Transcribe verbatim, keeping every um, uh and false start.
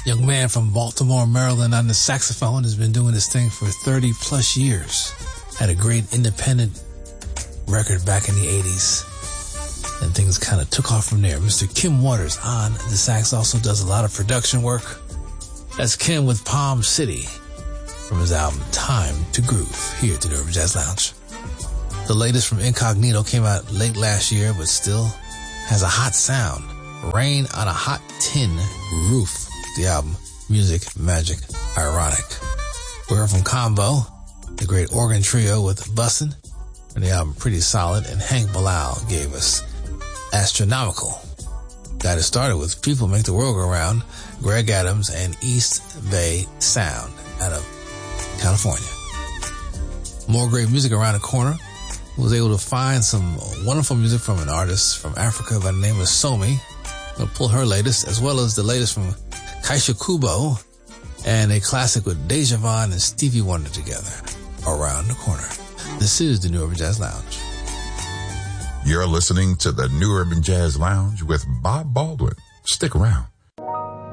Young man from Baltimore, Maryland on the saxophone has been doing this thing for thirty plus years. Had a great independent record back in the eighties. And things kind of took off from there. Mister Kim Waters on the sax also does a lot of production work. That's Kim with Palm City from his album Time to Groove here at the New Urban Jazz Lounge. The latest from Incognito came out late last year, but still has a hot sound. Rain on a Hot Tin Roof. The album Music Magic Ironic. We heard from Combo, the great organ trio with Bussin', and the album Pretty Solid, and Hank Bilal gave us Astronomical. Got it started with People Make the World Go Round, Greg Adams, and East Bay Sound out of California. More great music around the corner. Was able to find some wonderful music from an artist from Africa by the name of Somi. I'm going to pull her latest, as well as the latest from Kaisha Kubo, and a classic with Deja Vaughn and Stevie Wonder together around the corner. This is the New Urban Jazz Lounge. You're listening to the New Urban Jazz Lounge with Bob Baldwin. Stick around.